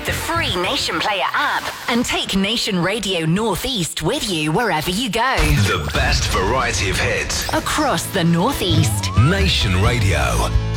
Download the free Nation Player app and take Nation Radio Northeast with you wherever you go. The best variety of hits across the Northeast. Nation Radio.